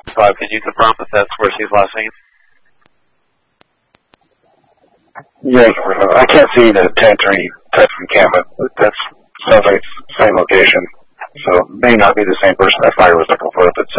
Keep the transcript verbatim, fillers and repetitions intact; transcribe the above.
Five, can you confirm that that's where she's last seen? Yes, I can't see the ten three text encampment, but that sounds like it's the same location. So it may not be the same person that fire was looking for if it's